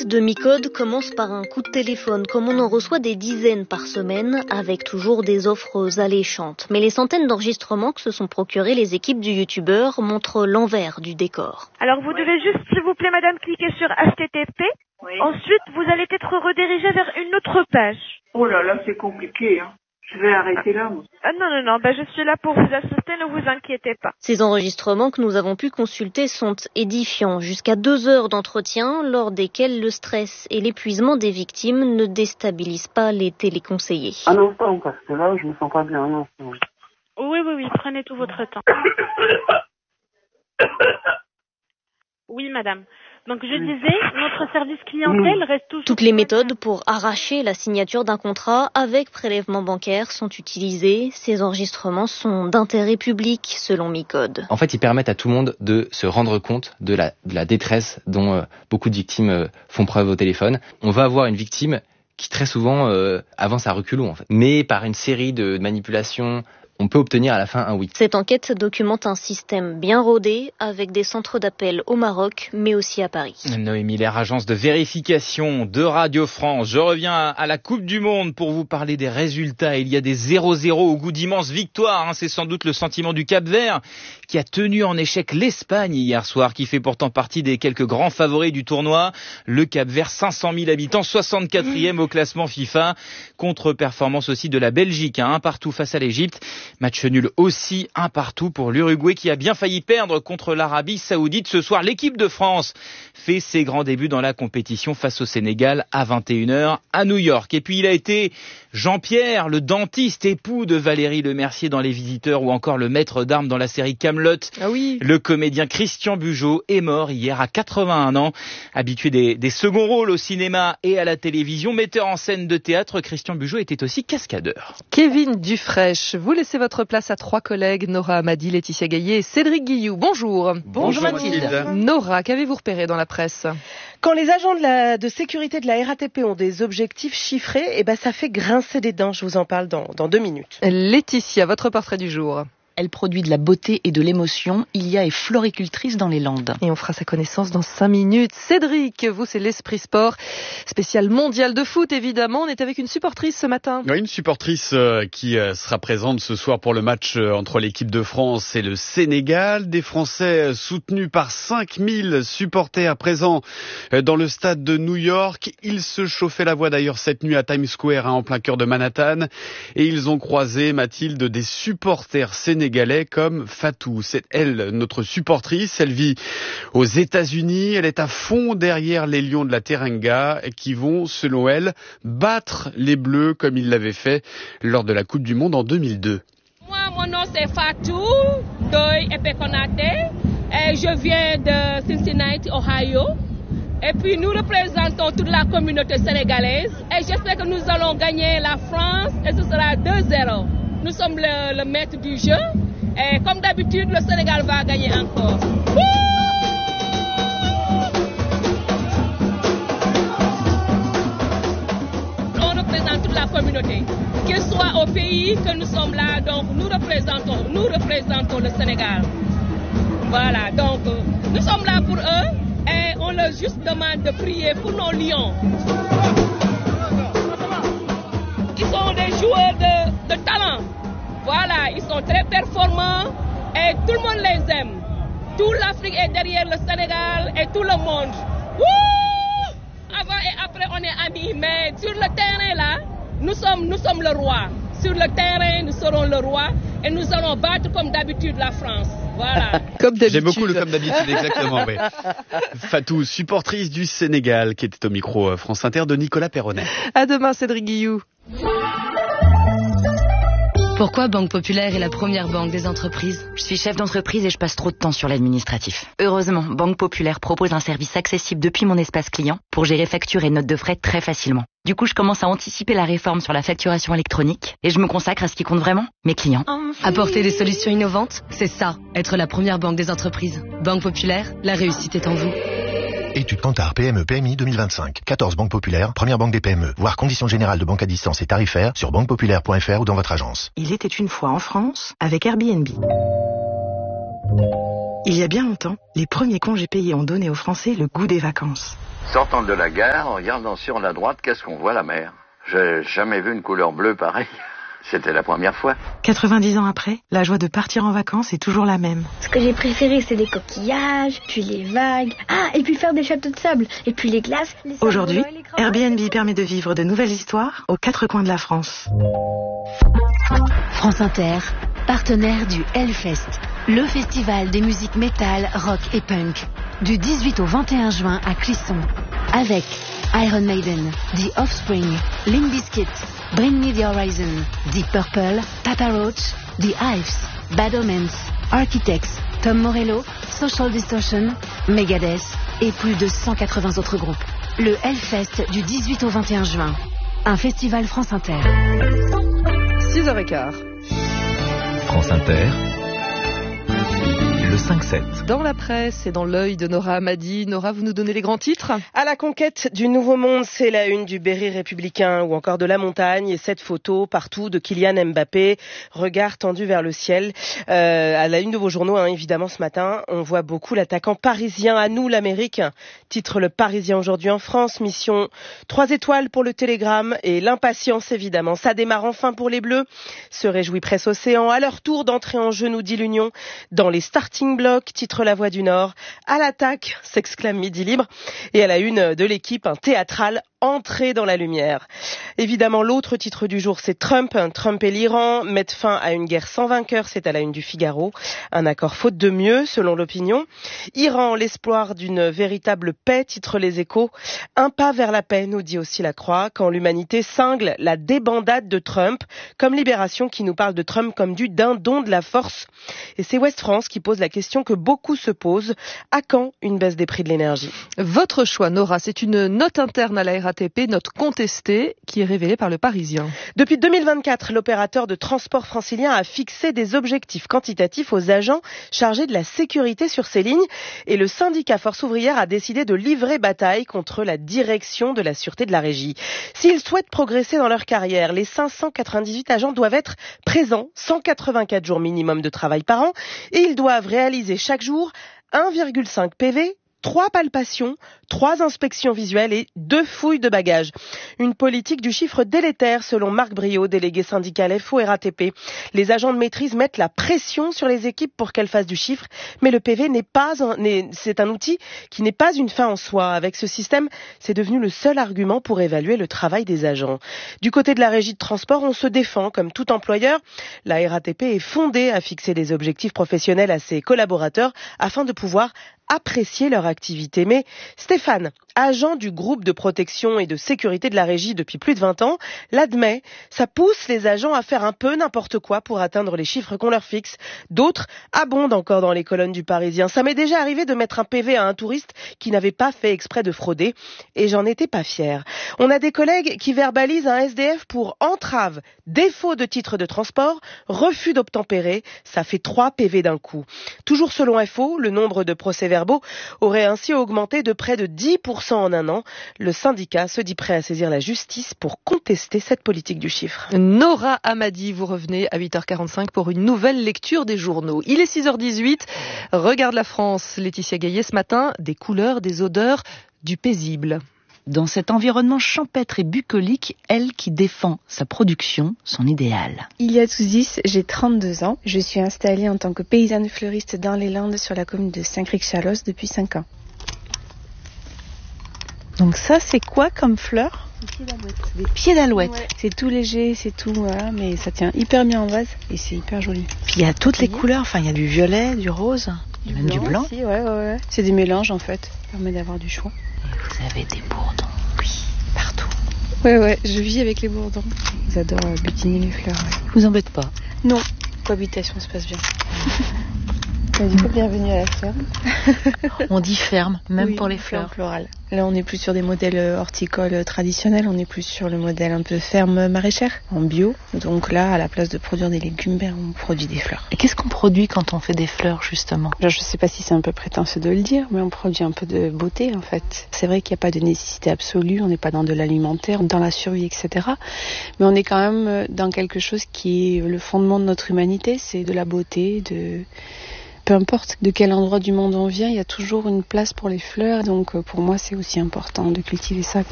L'enquête de Micode commence par un coup de téléphone, comme on en reçoit des dizaines par semaine, avec toujours des offres alléchantes. Mais les centaines d'enregistrements que se sont procurés les équipes du youtubeur montrent l'envers du décor. Alors vous devez juste, s'il vous plaît madame, cliquer sur HTTP. Oui. Ensuite, vous allez être redirigé vers une autre page. Oh là là, c'est compliqué, hein. Je vais arrêter là, moi. Non, je suis là pour vous assister, ne vous inquiétez pas. Ces enregistrements que nous avons pu consulter sont édifiants. Jusqu'à 2 heures d'entretien, lors desquels le stress et l'épuisement des victimes ne déstabilisent pas les téléconseillers. Un instant, parce que là, je me sens pas bien, un instant. Oui, prenez tout votre temps. Oui, madame. Donc je disais, notre service clientèle reste toujours... Toutes les méthodes pour arracher la signature d'un contrat avec prélèvement bancaire sont utilisées. Ces enregistrements sont d'intérêt public, selon Micode. En fait, ils permettent à tout le monde de se rendre compte de la détresse dont beaucoup de victimes font preuve au téléphone. On va avoir une victime qui très souvent avance à reculons, en fait. Mais par une série de manipulations, on peut obtenir à la fin un oui. Cette enquête documente un système bien rodé avec des centres d'appel au Maroc, mais aussi à Paris. Noémie Lair, agence de vérification de Radio France. Je reviens à la Coupe du Monde pour vous parler des résultats. Il y a des 0-0 au goût d'immenses victoires. C'est sans doute le sentiment du Cap-Vert qui a tenu en échec l'Espagne hier soir, qui fait pourtant partie des quelques grands favoris du tournoi. Le Cap-Vert, 500 000 habitants, 64e au classement FIFA. Contre-performance aussi de la Belgique, 1 partout face à l'Égypte. Match nul aussi, 1 partout pour l'Uruguay qui a bien failli perdre contre l'Arabie Saoudite. Ce soir, l'équipe de France fait ses grands débuts dans la compétition face au Sénégal à 21h à New York. Et puis il a été Jean-Pierre, le dentiste, époux de Valérie Lemercier dans Les Visiteurs, ou encore le maître d'armes dans la série Kaamelott. Ah oui. Le comédien Christian Bugeaud est mort hier à 81 ans. Habitué des seconds rôles au cinéma et à la télévision, metteur en scène de théâtre, Christian Bugeaud était aussi cascadeur. Kevin Dufraîche, vous laissez votre place à 3 collègues, Nora Amadi, Laetitia Gaillet et Cédric Guilloux. Bonjour. Bonjour Mathilde. Nora, qu'avez-vous repéré dans la presse ? Quand les agents de sécurité de la RATP ont des objectifs chiffrés, ça fait grincer des dents. Je vous en parle dans 2 minutes. Laetitia, votre portrait du jour. Elle produit de la beauté et de l'émotion. Ilia est floricultrice dans les Landes. Et on fera sa connaissance dans 5 minutes. Cédric, vous, c'est l'Esprit Sport. Spécial mondial de foot, évidemment. On est avec une supportrice ce matin. Oui, une supportrice qui sera présente ce soir pour le match entre l'équipe de France et le Sénégal. Des Français soutenus par 5000 supporters présents dans le stade de New York. Ils se chauffaient la voix d'ailleurs cette nuit à Times Square, en plein cœur de Manhattan. Et ils ont croisé, Mathilde, des supporters sénégalais comme Fatou. C'est elle, notre supportrice. Elle vit aux États-Unis. Elle est à fond derrière les Lions de la Teranga qui vont, selon elle, battre les Bleus comme ils l'avaient fait lors de la Coupe du Monde en 2002. Moi, mon nom c'est Fatou Doy Epekonate et je viens de Cincinnati, Ohio. Et puis nous représentons toute la communauté sénégalaise et j'espère que nous allons gagner la France et ce sera 2-0. Nous sommes le maître du jeu et comme d'habitude, le Sénégal va gagner encore. On représente toute la communauté, qu'il soit au pays que nous sommes là, donc nous représentons le Sénégal. Voilà, donc nous sommes là pour eux et on leur juste demande de prier pour nos lions. Ils sont des joueurs de talent. Voilà, ils sont très performants et tout le monde les aime. Toute l'Afrique est derrière le Sénégal et tout le monde. Wouh! Avant et après, on est amis, mais sur le terrain là, nous sommes le roi. Sur le terrain, nous serons le roi et nous allons battre comme d'habitude la France. Voilà. Comme d'habitude. J'aime beaucoup le comme d'habitude, exactement. Oui. Fatou, supportrice du Sénégal, qui était au micro France Inter de Nicolas Perronnet. À demain, Cédric Guilloux. Pourquoi Banque Populaire est la première banque des entreprises ? Je suis chef d'entreprise et je passe trop de temps sur l'administratif. Heureusement, Banque Populaire propose un service accessible depuis mon espace client pour gérer factures et notes de frais très facilement. Du coup, je commence à anticiper la réforme sur la facturation électronique et je me consacre à ce qui compte vraiment, mes clients. Apporter des solutions innovantes, c'est ça, être la première banque des entreprises. Banque Populaire, la réussite est en vous. Étude Kantar PME PMI 2025. 14 banques populaires, première banque des PME. Voir conditions générales de banque à distance et tarifaires sur banquepopulaire.fr ou dans votre agence. Il était une fois en France avec Airbnb. Il y a bien longtemps, les premiers congés payés ont donné aux Français le goût des vacances. Sortant de la gare, en regardant sur la droite, qu'est-ce qu'on voit, la mer? J'ai jamais vu une couleur bleue pareille. C'était la première fois. 90 ans après, la joie de partir en vacances est toujours la même. Ce que j'ai préféré, c'est les coquillages, puis les vagues. Ah, et puis faire des châteaux de sable, et puis les glaces. Aujourd'hui, Airbnb permet de vivre de nouvelles histoires aux 4 coins de la France. France Inter, partenaire du Hellfest, le festival des musiques métal, rock et punk, du 18 au 21 juin à Clisson, avec Iron Maiden, The Offspring, Limp Bizkit, Bring Me The Horizon, Deep Purple, Papa Roach, The Hives, Bad Omens, Architects, Tom Morello, Social Distortion, Megadeth et plus de 180 autres groupes. Le Hellfest du 18 au 21 juin, un festival France Inter. 6h15. France Inter. Le 5-7. Dans la presse et dans l'œil de Nora Hamadi. Nora, vous nous donnez les grands titres? À la conquête du Nouveau Monde, c'est la une du Berry républicain ou encore de La Montagne. Et cette photo partout de Kylian Mbappé, regard tendu vers le ciel. À la une de vos journaux, évidemment, ce matin, on voit beaucoup l'attaquant parisien. À nous, l'Amérique. Titre Le Parisien aujourd'hui en France. Mission 3 étoiles pour le Télégramme et l'impatience, évidemment. Ça démarre enfin pour les Bleus. Se réjouit Presse Océan. À leur tour d'entrer en jeu, nous dit l'Union, dans les starting bloc, titre La Voix du Nord. À l'attaque, s'exclame Midi Libre. Et à la une de l'équipe, un théâtral entrée dans la lumière. Évidemment, l'autre titre du jour, c'est Trump. Trump et l'Iran mettent fin à une guerre sans vainqueur, c'est à la une du Figaro. Un accord faute de mieux, selon l'opinion. Iran, l'espoir d'une véritable paix, titre Les Échos. Un pas vers la paix, nous dit aussi La Croix, quand l'humanité cingle la débandade de Trump, comme Libération qui nous parle de Trump comme du dindon de la force. Et c'est Ouest France qui pose la question que beaucoup se posent. À quand une baisse des prix de l'énergie? Votre choix, Nora, c'est une note interne à la RATP, note contestée, qui est révélée par Le Parisien. Depuis 2024, l'opérateur de transport francilien a fixé des objectifs quantitatifs aux agents chargés de la sécurité sur ces lignes. Et le syndicat Force ouvrière a décidé de livrer bataille contre la direction de la sûreté de la régie. S'ils souhaitent progresser dans leur carrière, les 598 agents doivent être présents 184 jours minimum de travail par an et ils doivent réaliser chaque jour 1,5 PV, 3 palpations, 3 inspections visuelles et 2 fouilles de bagages. Une politique du chiffre délétère selon Marc Briot, délégué syndical FO RATP. Les agents de maîtrise mettent la pression sur les équipes pour qu'elles fassent du chiffre, mais le PV c'est un outil qui n'est pas une fin en soi. Avec ce système, c'est devenu le seul argument pour évaluer le travail des agents. Du côté de la régie de transport, on se défend comme tout employeur. La RATP est fondée à fixer des objectifs professionnels à ses collaborateurs afin de pouvoir apprécier leur activité. Mais Stéphane, agent du groupe de protection et de sécurité de la régie depuis plus de 20 ans, l'admet, ça pousse les agents à faire un peu n'importe quoi pour atteindre les chiffres qu'on leur fixe. D'autres abondent encore dans les colonnes du Parisien. Ça m'est déjà arrivé de mettre un PV à un touriste qui n'avait pas fait exprès de frauder et j'en étais pas fière. On a des collègues qui verbalisent un SDF pour entrave, défaut de titre de transport, refus d'obtempérer. Ça fait 3 PV d'un coup. Toujours selon FO, le nombre de procès-verbaux aurait ainsi augmenté de près de 10% en un an. Le syndicat se dit prêt à saisir la justice pour contester cette politique du chiffre. Nora Hamadi, vous revenez à 8h45 pour une nouvelle lecture des journaux. Il est 6h18. Regarde la France. Laetitia Gaillet ce matin, des couleurs, des odeurs, du paisible. Dans cet environnement champêtre et bucolique, elle qui défend sa production, son idéal. Ilia Touzis, j'ai 32 ans. Je suis installée en tant que paysanne fleuriste dans les Landes sur la commune de Saint-Cricq-Chalos depuis 5 ans. Donc ça, c'est quoi comme fleur? Des pieds d'alouette. Ouais. C'est tout léger, c'est tout, voilà, mais ça tient hyper bien en vase et c'est hyper joli. Puis il y a toutes les couleurs, enfin il y a du violet, du rose, il y a même du blanc. Aussi, ouais. C'est des mélanges en fait, ça permet d'avoir du choix. Et vous avez des bourdons, oui, partout. Ouais, je vis avec les bourdons. Ils adorent butiner les fleurs. Ouais. Vous embêtez pas? Non, cohabitation se passe bien. Du coup, bienvenue à la ferme. On dit ferme, même oui, pour les fleurs. Florales. Là, on n'est plus sur des modèles horticoles traditionnels, on est plus sur le modèle un peu ferme maraîchère, en bio. Donc là, à la place de produire des légumes, on produit des fleurs. Et qu'est-ce qu'on produit quand on fait des fleurs, justement? Je ne sais pas si c'est un peu prétentieux de le dire, mais on produit un peu de beauté, en fait. C'est vrai qu'il n'y a pas de nécessité absolue, on n'est pas dans de l'alimentaire, dans la survie, etc. Mais on est quand même dans quelque chose qui est le fondement de notre humanité, c'est de la beauté, Peu importe de quel endroit du monde on vient, il y a toujours une place pour les fleurs. Donc pour moi, c'est aussi important de cultiver ça.